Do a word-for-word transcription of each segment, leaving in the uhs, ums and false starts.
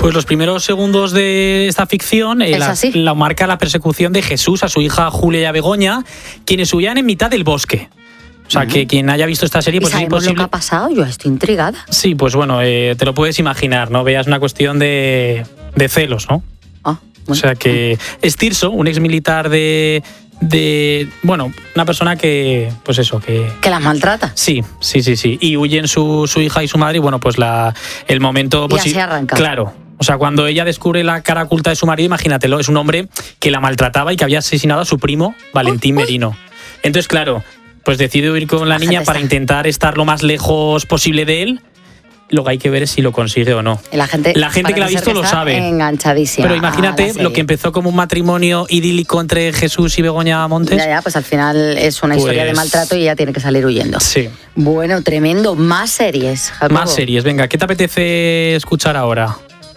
Pues los primeros segundos de esta ficción eh, la, la marca la persecución de Jesús a su hija Julia y a Begoña, quienes huían en mitad del bosque. O sea, uh-huh. que quien haya visto esta serie, pues ¿Y es imposible. lo que ha pasado? Yo estoy intrigada. Sí, pues bueno, eh, te lo puedes imaginar, ¿no? Veas una cuestión de, de celos, ¿no? Ah, bueno. O sea que es Tirso, un ex militar de, de. Bueno, una persona que. Pues eso, que. Que las maltrata. Sí, sí, sí, sí. Y huyen su, su hija y su madre, y bueno, pues la, el momento. Pues, y así arranca. Claro. O sea, cuando ella descubre la cara oculta de su marido, imagínatelo, es un hombre que la maltrataba y que había asesinado a su primo, Valentín uy, uy. Merino. Entonces, claro. Pues decide huir con la, la niña para está. intentar estar lo más lejos posible de él. Lo que hay que ver es si lo consigue o no. La gente, la gente que la ha visto lo sabe. Enganchadísima. Pero imagínate lo que empezó como un matrimonio idílico entre Jesús y Begoña Montes. Ya, ya, pues al final es una pues... historia de maltrato y ella tiene que salir huyendo. Sí. Bueno, tremendo. Más series, Jacobo. Más series. Venga, ¿qué te apetece escuchar ahora?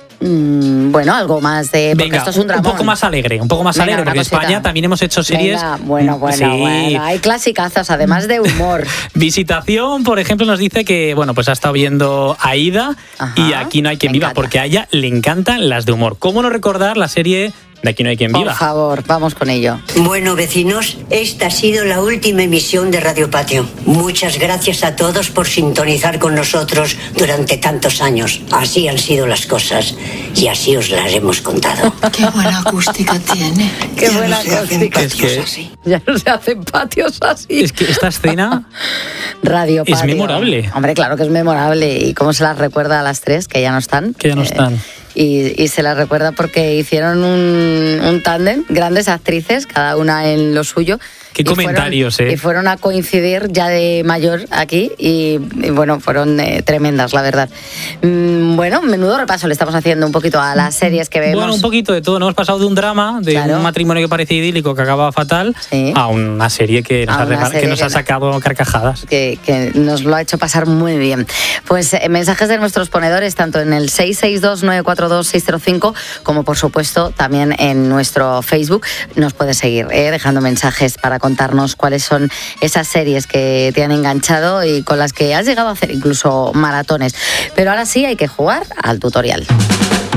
Mm, bueno, algo más de... Porque Venga, esto es un dramón. Un poco más alegre, un poco más Venga, alegre, porque en España también hemos hecho series... Venga, bueno, bueno, sí. bueno, hay clasicazos, además de humor. Visitación, por ejemplo, nos dice que, bueno, pues ha estado viendo Aída Ajá, y Aquí no hay quien viva, encanta. Porque a ella le encantan las de humor. ¿Cómo no recordar la serie de Aquí no hay quien viva? Por favor, vamos con ello. Bueno, vecinos, esta ha sido la última emisión de Radio Patio. Muchas gracias a todos por sintonizar con nosotros durante tantos años. Así han sido las cosas y así os las hemos contado. Qué buena acústica tiene. Qué ya buena no se acústica. hacen patios es que, así. Ya no se hacen patios así. Es que esta escena... Radio Patio. Es memorable. Hombre, claro que es memorable. ¿Y cómo se las recuerda a las tres, que ya no están? Que ya no eh, están. Y, y se las recuerda porque hicieron un, un tándem, grandes actrices, cada una en lo suyo. Qué y comentarios, fueron, ¿eh? Y fueron a coincidir ya de mayor aquí y, y bueno, fueron eh, tremendas, la verdad. Mm, bueno, menudo repaso le estamos haciendo un poquito a las series que vemos. Bueno, un poquito de todo. Nos hemos pasado de un drama, de claro. un matrimonio que parecía idílico, que acababa fatal, sí. a una serie que nos, ha, serie que nos que ha sacado carcajadas. Que, que nos lo ha hecho pasar muy bien. Pues eh, mensajes de nuestros ponedores, tanto en el seis seis dos, nueve cuatro dos, seis cero cinco, como por supuesto también en nuestro Facebook. Nos puedes seguir eh, dejando mensajes para contarnos cuáles son esas series que te han enganchado y con las que has llegado a hacer incluso maratones. Pero ahora sí hay que jugar al tutorial.